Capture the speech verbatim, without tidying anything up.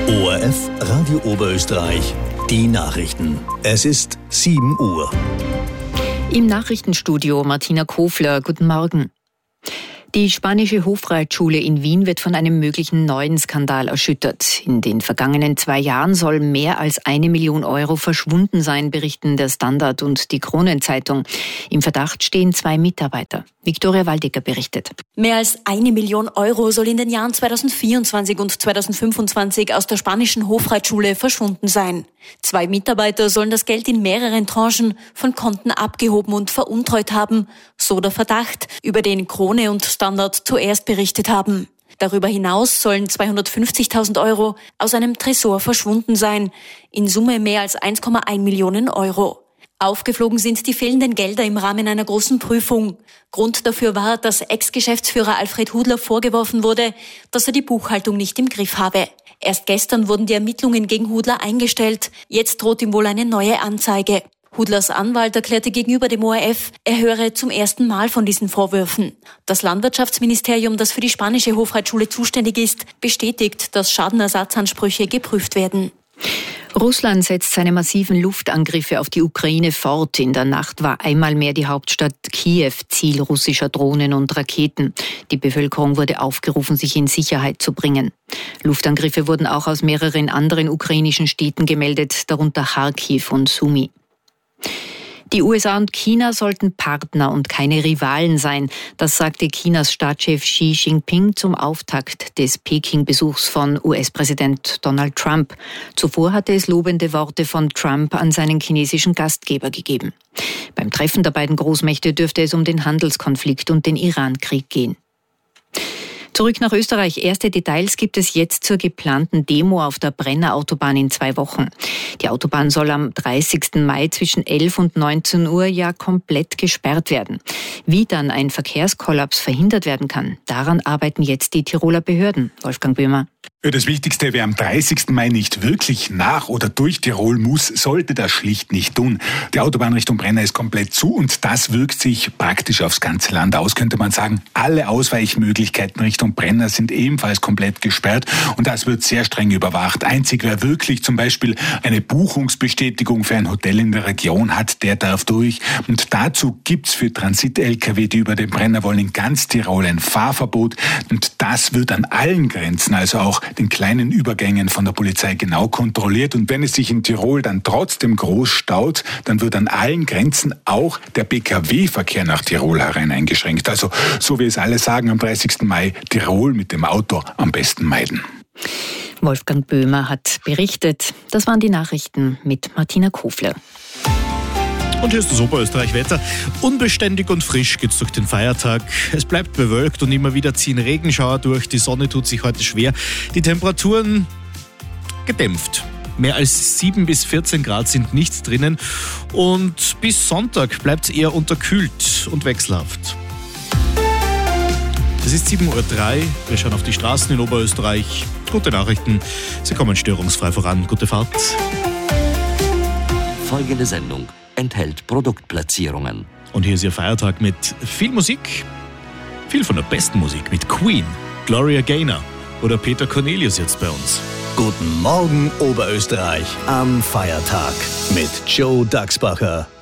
O R F Radio Oberösterreich, die Nachrichten. Es ist sieben Uhr. Im Nachrichtenstudio Martina Kofler, guten Morgen. Die spanische Hofreitschule in Wien wird von einem möglichen neuen Skandal erschüttert. In den vergangenen zwei Jahren soll mehr als eine Million Euro verschwunden sein, berichten der Standard und die Kronenzeitung. Im Verdacht stehen zwei Mitarbeiter. Viktoria Waldecker berichtet. Mehr als eine Million Euro soll in den Jahren zweitausendvierundzwanzig und zweitausendfünfundzwanzig aus der spanischen Hofreitschule verschwunden sein. Zwei Mitarbeiter sollen das Geld in mehreren Tranchen von Konten abgehoben und veruntreut haben, so der Verdacht, über den Krone und Standard zuerst berichtet haben. Darüber hinaus sollen zweihundertfünfzigtausend Euro aus einem Tresor verschwunden sein, in Summe mehr als eins Komma eins Millionen Euro. Aufgeflogen sind die fehlenden Gelder im Rahmen einer großen Prüfung. Grund dafür war, dass Ex-Geschäftsführer Alfred Hudler vorgeworfen wurde, dass er die Buchhaltung nicht im Griff habe. Erst gestern wurden die Ermittlungen gegen Hudler eingestellt. Jetzt droht ihm wohl eine neue Anzeige. Hudlers Anwalt erklärte gegenüber dem O R F, er höre zum ersten Mal von diesen Vorwürfen. Das Landwirtschaftsministerium, das für die spanische Hofreitschule zuständig ist, bestätigt, dass Schadenersatzansprüche geprüft werden. Russland setzt seine massiven Luftangriffe auf die Ukraine fort. In der Nacht war einmal mehr die Hauptstadt Kiew Ziel russischer Drohnen und Raketen. Die Bevölkerung wurde aufgerufen, sich in Sicherheit zu bringen. Luftangriffe wurden auch aus mehreren anderen ukrainischen Städten gemeldet, darunter Kharkiv und Sumy. Die U S A und China sollten Partner und keine Rivalen sein. Das sagte Chinas Staatschef Xi Jinping zum Auftakt des Peking-Besuchs von U S-Präsident Donald Trump. Zuvor hatte es lobende Worte von Trump an seinen chinesischen Gastgeber gegeben. Beim Treffen der beiden Großmächte dürfte es um den Handelskonflikt und den Iran-Krieg gehen. Zurück nach Österreich. Erste Details gibt es jetzt zur geplanten Demo auf der Brenner Autobahn in zwei Wochen. Die Autobahn soll am dreißigsten Mai zwischen elf und neunzehn Uhr ja komplett gesperrt werden. Wie dann ein Verkehrskollaps verhindert werden kann, daran arbeiten jetzt die Tiroler Behörden. Wolfgang Böhmer. Das Wichtigste, wer am dreißigsten Mai nicht wirklich nach oder durch Tirol muss, sollte das schlicht nicht tun. Die Autobahn Richtung Brenner ist komplett zu und das wirkt sich praktisch aufs ganze Land aus, könnte man sagen. Alle Ausweichmöglichkeiten Richtung Brenner sind ebenfalls komplett gesperrt und das wird sehr streng überwacht. Einzig wer wirklich zum Beispiel eine Buchungsbestätigung für ein Hotel in der Region hat, der darf durch. Und dazu gibt's für Transit-L K W, die über den Brenner wollen, in ganz Tirol ein Fahrverbot und das wird an allen Grenzen, also auch den kleinen Übergängen von der Polizei genau kontrolliert. Und wenn es sich in Tirol dann trotzdem groß staut, dann wird an allen Grenzen auch der B K W-Verkehr nach Tirol herein eingeschränkt. Also, so wie es alle sagen, am dreißigsten Mai Tirol mit dem Auto am besten meiden. Wolfgang Böhmer hat berichtet. Das waren die Nachrichten mit Martina Kofler. Und hier ist das Oberösterreich-Wetter. Unbeständig und frisch geht's durch den Feiertag. Es bleibt bewölkt und immer wieder ziehen Regenschauer durch. Die Sonne tut sich heute schwer. Die Temperaturen gedämpft. Mehr als sieben bis vierzehn Grad sind nicht drinnen. Und bis Sonntag bleibt es eher unterkühlt und wechselhaft. Es ist sieben Uhr drei. Wir schauen auf die Straßen in Oberösterreich. Gute Nachrichten. Sie kommen störungsfrei voran. Gute Fahrt. Folgende Sendung enthält Produktplatzierungen. Und hier ist Ihr Feiertag mit viel Musik, viel von der besten Musik, mit Queen, Gloria Gaynor oder Peter Cornelius jetzt bei uns. Guten Morgen Oberösterreich am Feiertag mit Joe Dachsbacher.